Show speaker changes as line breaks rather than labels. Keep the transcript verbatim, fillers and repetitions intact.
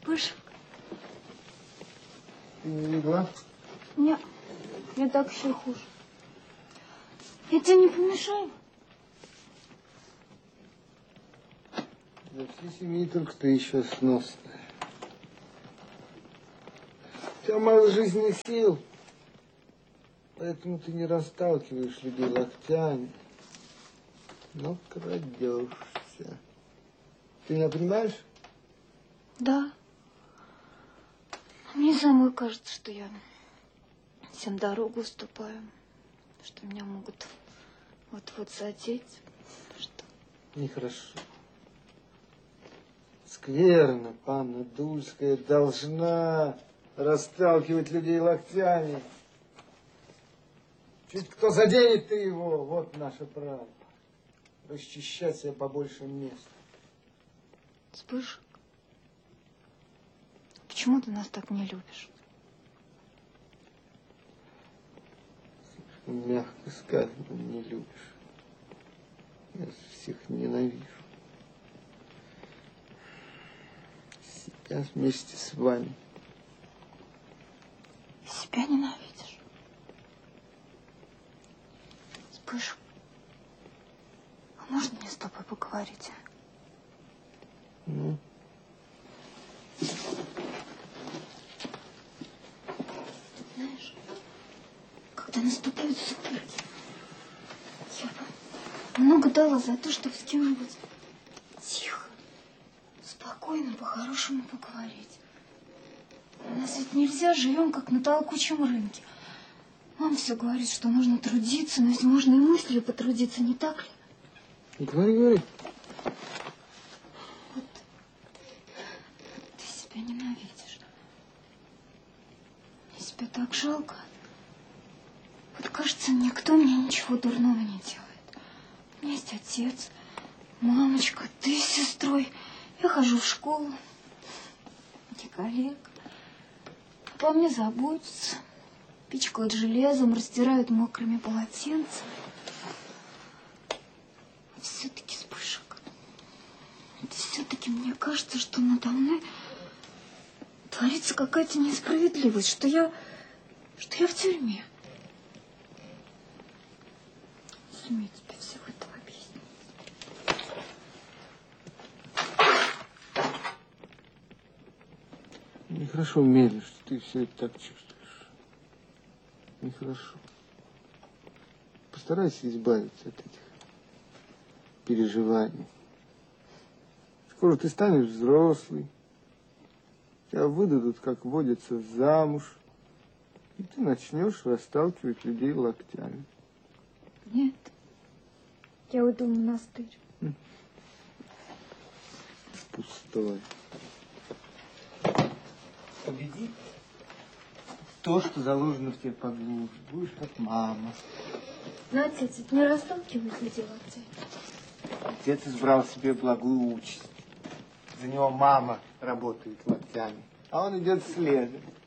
Вспышек.
Ты не легла?
Нет, мне так еще хуже. Я тебе не помешаю?
Для всей семьи только ты еще сносная. У тебя мало жизненных сил, поэтому ты не расталкиваешь людей локтями, но крадешься. Ты меня понимаешь?
Да. Мне самой кажется, что я всем дорогу уступаю, что меня могут вот-вот задеть. Что...
Нехорошо. Скверно, панна Дульская должна расталкивать людей локтями. Чуть кто заденет ты его, вот наше право. Расчищать себе побольше места.
Вспышек, почему ты нас так не любишь?
Мягко сказано, не любишь. Я всех ненавижу. Себя вместе с вами.
Себя ненавидишь? Вспышек, а можно мне с тобой поговорить?
Ну?
Знаешь, когда наступают сумерки, я бы много дала за то, чтобы с кем-нибудь тихо, спокойно, по-хорошему поговорить. У нас ведь нельзя, живем как на толкучем рынке. Мама все говорит, что нужно трудиться, но ведь можно и мыслью потрудиться, не так ли?
Говори, говори.
Вот ты себя ненавидишь. Мне себя так жалко. Вот кажется, никто мне ничего дурного не делает. У меня есть отец, мамочка, ты с сестрой. Я хожу в школу. Мне коллег. Обо мне заботятся. Пичкают железом, растирают мокрыми полотенцами. Все-таки, Вспышек, все-таки мне кажется, что надо мной творится какая-то несправедливость, что я, что я в тюрьме. Не сумею тебе всего этого объяснить.
Нехорошо, Меля, что ты все это так чувствуешь. Нехорошо. Постарайся избавиться от этих переживаний. Скоро ты станешь взрослый. Тебя выдадут, как водится, замуж. И ты начнешь расталкивать людей локтями.
Нет. Я уйду в монастырь.
Пустой. Победи то, что заложено в тебе поглубже. Будешь как мама.
Но отец ведь не расталкивает людей локтями.
Отец избрал себе благую участь. За него мама работает локтями, а он идет следом.